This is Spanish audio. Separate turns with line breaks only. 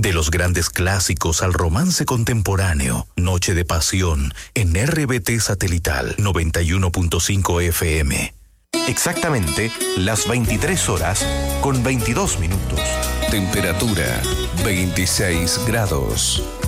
De los grandes clásicos al romance contemporáneo, Noche de Pasión en RBT Satelital 91.5 FM.
Exactamente las 23 horas con 22 minutos.
Temperatura 26 grados.